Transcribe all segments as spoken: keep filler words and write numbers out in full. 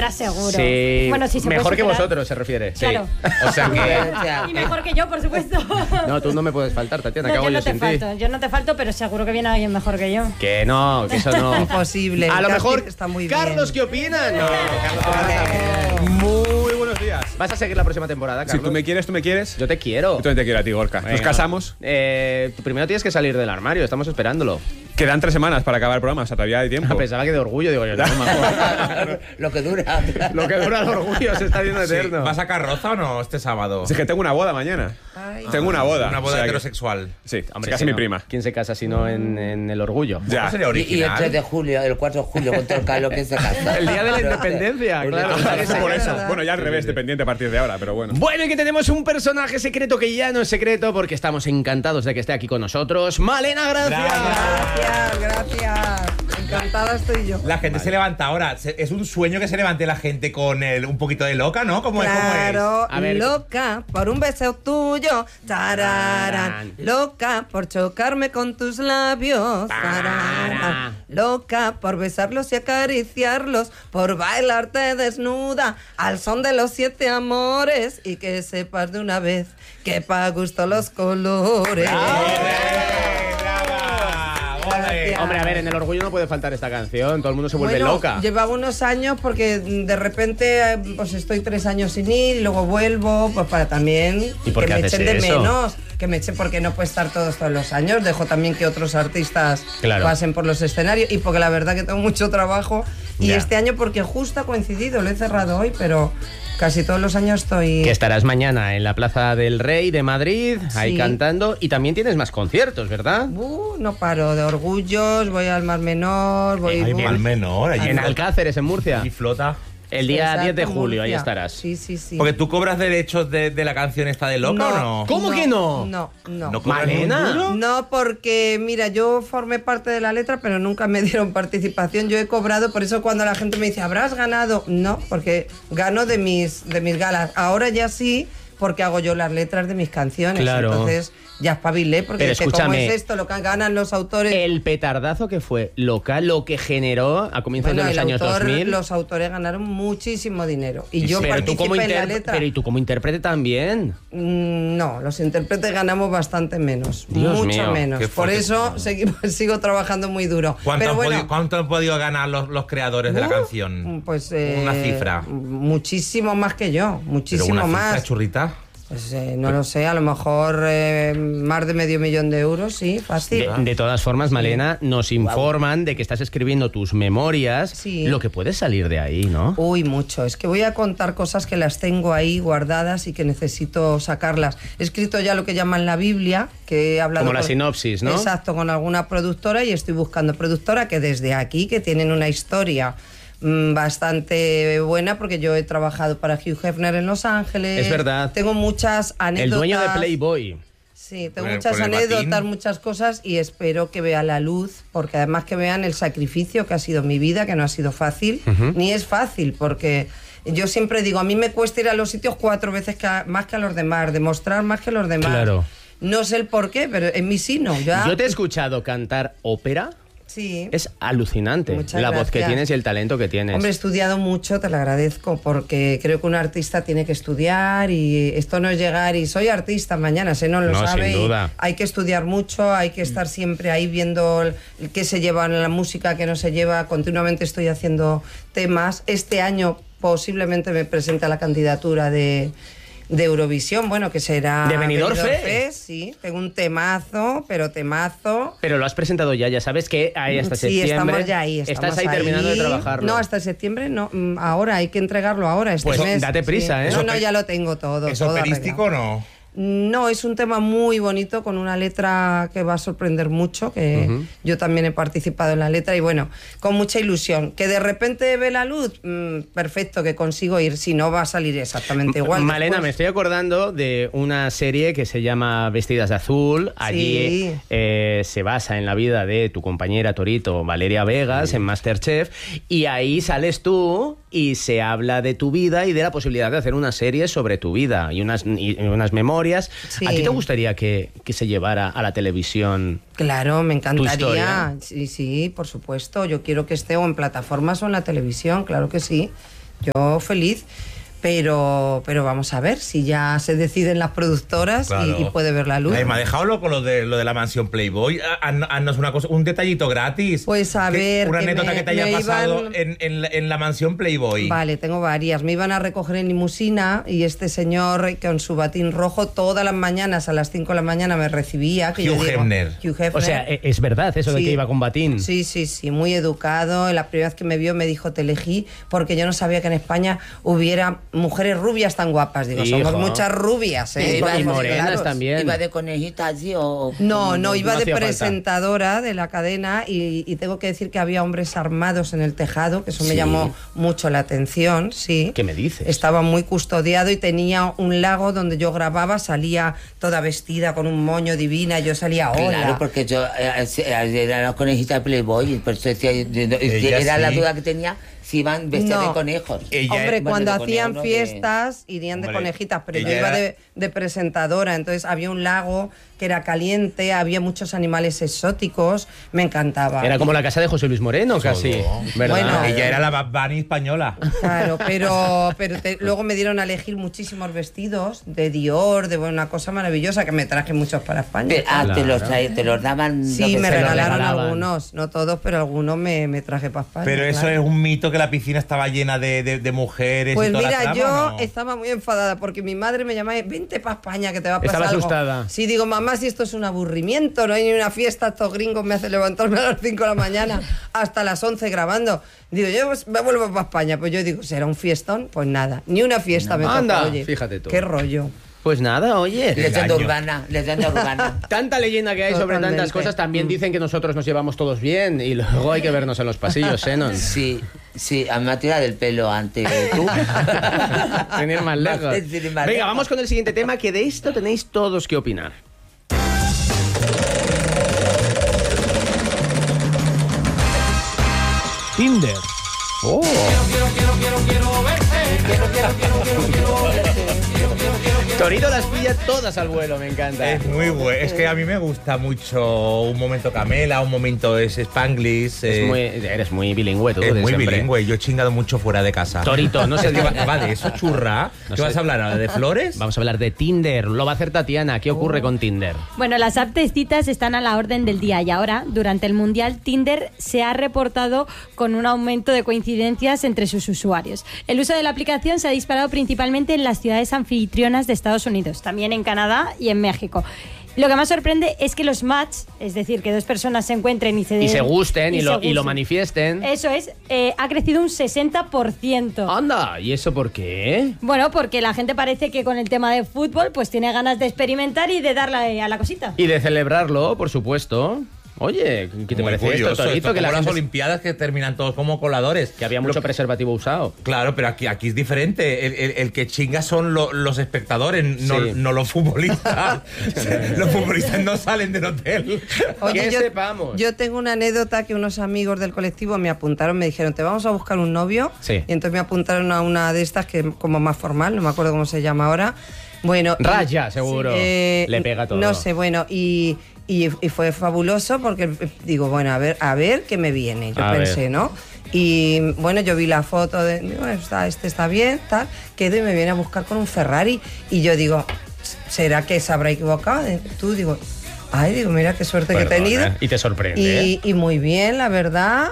vendrás seguro. Sí, bueno, sí, se mejor puede que superar. vosotros, se refiere. Claro. Sí. O sea que... Y mejor que yo, por supuesto. No, tú no me puedes faltar, Tatiana, No, ¿qué hago yo yo no te sin falto, ti? yo no te falto, pero seguro que viene alguien mejor que yo. Que no, que eso no. Imposible. A lo el mejor, casting está muy bien. Carlos, ¿qué opinan? No, Carlos, ¿qué opinas? Muy buenos días. ¿Vas a seguir la próxima temporada, Carlos? Si tú me quieres, tú me quieres. Yo te quiero. Yo también te quiero a ti, Gorka. Nos Venga. casamos. Eh, tú primero tienes que salir del armario, estamos esperándolo. Quedan tres semanas para acabar el programa, o sea, todavía hay tiempo. Pensaba que de orgullo, digo yo, no, mejor. Lo que dura. Lo que dura el orgullo se está haciendo Sí. eterno. ¿Vas a carroza o no este sábado? Es que tengo una boda mañana. Ay. Tengo una boda. Una o boda sea que- heterosexual. Sí, Hombre, casi si mi no, prima. ¿Quién se casa si no en, en el orgullo? Ya. ¿Cómo sería Y, y el original? tres de julio, el cuatro de julio, con todo el calor que se casa. El día de la independencia, El claro. día de la Por eso. verdad. Bueno, ya al revés, dependiente a partir de ahora, pero bueno. Bueno, y que tenemos un personaje secreto que ya no es secreto porque estamos encantados de que esté aquí con nosotros. Malena, gracias. Gracias, gracias. Encantada estoy yo. La gente se levanta ahora. Se- Es un sueño que se levante la gente con el, un poquito de loca, ¿no? ¿Cómo es? ¿Cómo Claro, A ver. loca por un beso tuyo, tararán. Tararán. Loca por chocarme con tus labios, tararán. Loca por besarlos y acariciarlos, por bailarte desnuda al son de los siete amores y que sepas de una vez que pa' gusto los colores. es? ¡Brava! ¡Ole! Hombre, a ver, en el orgullo no puede faltar esta canción. Todo el mundo se vuelve Bueno, loca. llevaba unos años porque de repente eh, pues estoy tres años sin ir y luego vuelvo pues para también ¿Y por que qué me haces echen de eso? menos, que me echen porque no puede estar todos todos los años, dejo también que otros artistas Claro. pasen por los escenarios y porque la verdad que tengo mucho trabajo y Ya. este año porque justo ha coincidido, lo he cerrado hoy, pero casi todos los años estoy... Que estarás mañana en la Plaza del Rey de Madrid, ahí Sí. cantando. Y también tienes más conciertos, ¿verdad? Uh, no paro de orgullos, voy al Mar Menor, voy... Ay, voy- al menor. allí En flota- Alcáceres, en Murcia. Y flota. El día Exacto, diez de julio, ahí Murcia. estarás. Sí, sí, sí. Porque tú cobras derechos de, de la canción esta de loca o no. ¿Cómo que no? No, no. ¿No cobras ni un Malena. duro? No, porque mira, yo formé parte de la letra, pero nunca me dieron participación. Yo he cobrado, por eso cuando la gente me dice, ¿habrás ganado? No, porque gano de mis, de mis galas. Ahora ya sí, porque hago yo las letras de mis canciones. Claro. Entonces ya espabilé, porque Pero dije, ¿cómo escúchame, es esto? Lo que ganan los autores. El petardazo que fue local, lo que generó a comienzos Bueno, de los el años autor- dos mil. Los autores ganaron muchísimo dinero. Y yo pero, tú participé como en la interpre- letra. pero y tú como intérprete también. Mm, No, los intérpretes ganamos bastante menos, Dios mucho mío, menos. qué Por fuerte. eso seguimos, sigo trabajando muy duro. ¿Cuánto, Pero han bueno, podido, cuánto han podido ganar los, los creadores de la uh, canción? Pues eh, Una cifra. Muchísimo más que yo, Pero muchísimo una más. cifra churrita. Pues eh, no lo sé, a lo mejor eh, más de medio millón de euros, sí, fácil. De, de todas formas, Malena, nos informan de que estás escribiendo tus memorias, Sí. lo que puede salir de ahí, ¿no? Uy, mucho. Es que voy a contar cosas que las tengo ahí guardadas y que necesito sacarlas. He escrito ya lo que llaman la Biblia, que he hablado Como la con- sinopsis, ¿no? Exacto, con alguna productora y estoy buscando productora que desde aquí, que tienen una historia mm, bastante buena, porque yo he trabajado para Hugh Hefner en Los Ángeles. Es verdad. Tengo muchas anécdotas. El dueño de Playboy. Sí, tengo Por el- muchas por el anécdotas, batín. muchas cosas y espero que vea la luz, porque además que vean el sacrificio que ha sido mi vida, que no ha sido fácil, ni es fácil, porque yo siempre digo, a mí me cuesta ir a los sitios cuatro veces que a- más que a los demás, demostrar más que los demás. Claro. No sé el por qué, pero en mí sí, no. Ya, Yo te he escuchado cantar ópera. Sí. Es alucinante Muchas la voz que gracias. tienes y el talento que tienes. Hombre, he estudiado mucho, te lo agradezco, porque creo que un artista tiene que estudiar y esto no es llegar y soy artista mañana, se no lo No, sabe. sin y duda. hay que estudiar mucho, hay que estar siempre ahí viendo el- qué se lleva en la música, qué no se lleva. Continuamente estoy haciendo temas. Este año posiblemente me presente a la candidatura de... de Eurovisión, bueno, que será... ¿De Benidorm Fest? Sí, tengo un temazo, pero temazo. Pero lo has presentado ya, ya sabes que hay hasta Sí, septiembre. estamos ya ahí. Estamos Estás ahí, terminando de trabajarlo. No, hasta septiembre no. mm, Ahora hay que entregarlo ahora, este Pues mes. date prisa, ¿eh? No, ¿Eso no, pe- ya lo tengo todo. ¿Es todo operístico o arreglado. no? No, es un tema muy bonito con una letra que va a sorprender mucho, que yo también he participado en la letra y bueno, con mucha ilusión. Que de repente ve la luz, mm, perfecto, que consigo ir, si no va a salir exactamente igual. Malena, me después. estoy acordando de una serie que se llama Vestidas de Azul. Allí Sí. eh, se basa en la vida de tu compañera Torito, Valeria Vegas, en Masterchef. Y ahí sales tú y se habla de tu vida y de la posibilidad de hacer una serie sobre tu vida y unas, y unas memorias. Sí. ¿A ti te gustaría que, que se llevara a la televisión? Claro, me encantaría. historia? Sí, sí, por supuesto. Yo quiero que esté o en plataformas o en la televisión, claro que sí. yo feliz. Pero, pero vamos a ver si ya se deciden las productoras Claro. y, y puede ver la luz. Ay, me ha dejado loco lo de, lo de la mansión Playboy. Haz- Haznos una cosa, un detallito gratis. Pues a Que- ver, Una que anécdota me- que te haya me pasado iban- en, en la- en la mansión Playboy. Vale, tengo varias. Me iban a recoger en limusina y este señor con su batín rojo todas las mañanas a las cinco de la mañana me recibía. Que yo Hugh digo, Hefner. Hugh Hefner. O sea, e- es verdad eso de Sí. que iba con batín. Sí, sí, sí, muy educado. La primera vez que me vio me dijo te elegí porque yo no sabía que en España hubiera mujeres rubias tan guapas. Digo, Hijo. somos muchas rubias, ¿eh? Y Iba- Somos morenas claros. también. ¿Iba de conejita allí o...? No, no, iba no de hacía falta. presentadora de la cadena y, y tengo que decir que había hombres armados en el tejado, que eso me Sí. llamó mucho la atención, sí. ¿Qué me dices? Estaba muy custodiado y tenía un lago donde yo grababa, salía toda vestida con un moño divina, yo salía hola. Claro, porque yo eh, eh, era la conejita de Playboy, y por eso decía, yo- yo- Ella era la sí. duda que tenía si iban vestidas No. de conejos. Ella- Hombre, Bueno, cuando de conejo, hacían ¿no? De- fiestas irían de Hombre, conejitas, pero yo ella iba era- de, de presentadora, entonces había un lago que era caliente, había muchos animales exóticos, me encantaba. Era como la casa de José Luis Moreno, casi. ¿Verdad? Bueno, Ella era la Bad Bunny española. Claro, pero, pero te- luego me dieron a elegir muchísimos vestidos de Dior, de bueno, una cosa maravillosa que me traje muchos para España. Te, ah, te, los Claro. trae- te los daban... Sí, lo que me sea. regalaron regalaban. algunos, no todos, pero algunos me, me traje para España. Pero eso claro. es un mito, que la piscina estaba llena de, de- de mujeres Pues y toda la mira, trama, yo ¿no? estaba muy enfadada porque mi madre me llamaba, vente para España que te va a pasar Estaba algo. asustada. Sí, digo, mamá, si esto es un aburrimiento, no hay ni una fiesta, estos gringos me hacen levantarme a las cinco de la mañana hasta las once grabando. Digo, yo pues, me vuelvo para España. Pues yo digo, ¿será un fiestón? Pues nada, ni una fiesta me tocó, Anda, oye. fíjate tú. Qué rollo. Pues nada, oye. Leyenda Engaño. urbana, leyenda urbana. Tanta leyenda que hay sobre Totalmente. tantas cosas, también dicen que nosotros nos llevamos todos bien y luego hay que vernos en los pasillos, Xenon. Sí, sí, a mí me ha tirado del pelo antes que tú. Sin ir más lejos. Sin ir más Venga, lejos. vamos con el siguiente tema, que de esto tenéis todos que opinar. Tinder. Oh. Torito las pilla todas al vuelo, me encanta. Es muy bueno. Es que a mí me gusta mucho un momento Camela, un momento es Spanglish. Es eh, muy- eres muy bilingüe tú. es de muy siempre. bilingüe. Yo he chingado mucho fuera de casa. Torito, no sé. Es que va, va de eso, churra. No ¿Qué sé. vas a hablar ahora? ¿De flores? Vamos a hablar de Tinder. Lo va a hacer Tatiana. ¿Qué ocurre con Tinder? Bueno, las apps de citas están a la orden del día y ahora, durante el Mundial, Tinder se ha reportado con un aumento de coincidencias entre sus usuarios. El uso de la aplicación se ha disparado principalmente en las ciudades anfitrionas de Estados Unidos, también en Canadá y en México. Lo que más sorprende es que los match, es decir, que dos personas se encuentren y se, Y se gusten y, se lo, y lo gusten. manifiesten. Eso es, eh, ha crecido un sesenta por ciento. Anda, ¿y eso por qué? Bueno, porque la gente parece que con el tema de fútbol pues tiene ganas de experimentar y de darle a la cosita. Y de celebrarlo, por supuesto. Oye, ¿qué te Muy parece curioso, esto, Torito? esto Que, la como las gente- Olimpiadas que terminan todos como coladores. que había mucho Lo- preservativo usado. Claro, pero aquí, aquí es diferente. El, el- el que chinga son lo- los espectadores, no, Sí. no los futbolistas. Los futbolistas no salen del hotel. Que yo, sepamos. yo tengo una anécdota que unos amigos del colectivo me apuntaron, me dijeron, te vamos a buscar un novio. Sí. Y entonces me apuntaron a una de estas que como más formal, no me acuerdo cómo se llama ahora. Bueno, y- Raya, seguro. eh, Le pega todo. No sé, bueno, y, y, y fue fabuloso porque eh, digo, bueno, a ver, a ver qué me viene, yo A pensé, ver. ¿no? Y bueno, yo vi la foto de, digo, está, este está bien, tal, quedo y me viene a buscar con un Ferrari. Y yo digo, ¿será que se habrá equivocado? Tú digo, ay, digo, mira qué suerte que he Perdona, tenido. y te sorprende, Y, ¿eh? y muy bien, la verdad.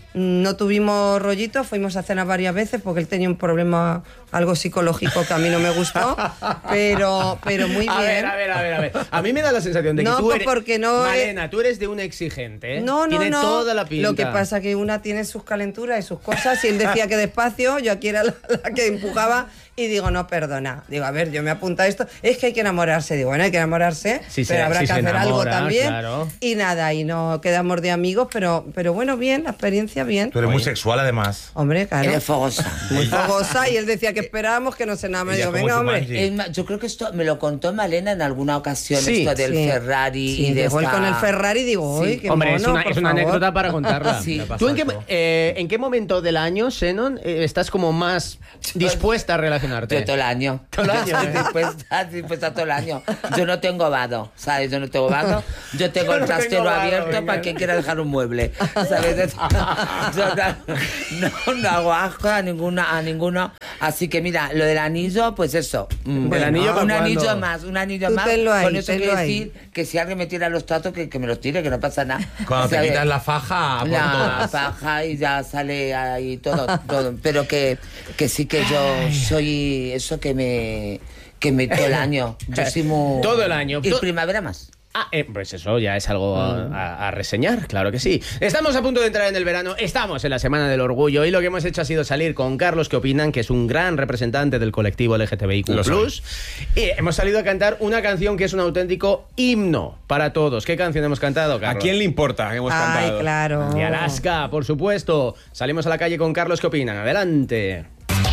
No tuvimos rollito, fuimos a cenar varias veces porque él tenía un problema algo psicológico que a mí no me gustó, pero, pero muy A bien. ver, a ver, a ver, a ver. A mí me da la sensación de que No, tú pues eres... porque no he- Malena, tú eres de un exigente, ¿eh? No, no, Tiene no. toda la pinta. Lo que pasa es que una tiene sus calenturas y sus cosas y él decía que despacio, yo aquí era la, la que empujaba y digo, no, perdona. Digo, a ver, yo me apunto a esto. Es que hay que enamorarse. Digo, bueno, hay que enamorarse, Sí, pero se- habrá sí que se hacer algo enamora, también. claro. Y nada, y no quedamos de amigos, pero, pero bueno, bien, la experiencia bien. Tú eres muy Oye. sexual, además. Hombre, claro. Eres fogosa. Muy fogosa y él decía que esperábamos que nos enamoremos. Ella Digo, como venga, hombre. Jumanji. Es más, yo creo que esto me lo contó Malena en alguna ocasión, Sí, esto del Sí. Ferrari Sí, y de llegó él esta- con el Ferrari y digo, uy, Sí. qué Hombre, es mono, una, por es una favor. anécdota para contarla. Sí. ¿Tú en qué, Exacto. eh, en qué momento del año, Xenon, eh, estás como más dispuesta a relacionarte? Yo todo el año. Todo el año, Estoy ¿eh? dispuesta, dispuesta todo el año. Yo no tengo vado, ¿sabes? Yo no tengo vado. Yo tengo Yo el no trastero tengo vado, abierto venga. para quien quiera dejar un mueble, ¿sabes? Total, no, no hago asco a ninguna, a ninguno. Así que mira, lo del anillo, pues eso. Bueno, ¿el anillo para un cuándo? anillo más, un anillo Tú más. tenlo ahí, Con eso tenlo quiero ahí. decir que si alguien me tira los tratos, que, que me los tire, que no pasa nada. Cuando O sea, te quitas la faja, por la todas. faja y ya sale ahí todo, todo. Pero que, que sí que yo soy eso que me que me todo el año. Yo soy muy... Todo el año. Y To- primavera más. Ah, eh, pues eso ya es algo a, a- a reseñar, claro que sí. Estamos a punto de entrar en el verano, estamos en la Semana del Orgullo y lo que hemos hecho ha sido salir con Carlos, que opinan que es un gran representante del colectivo L G T B I Q Lo plus, y hemos salido a cantar una canción que es un auténtico himno para todos. ¿Qué canción hemos cantado, ¿A Carlos? quién le importa que hemos Ay, cantado? claro. De Alaska, por supuesto. Salimos a la calle con Carlos, ¿qué opinan? Adelante.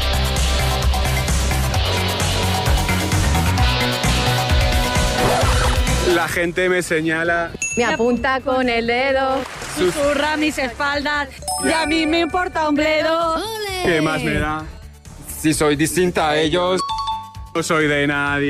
La gente me señala. Me apunta con el dedo, susurra mis espaldas y a mí me importa un bledo. ¿Qué más me da? Si soy distinta a ellos, no soy de nadie.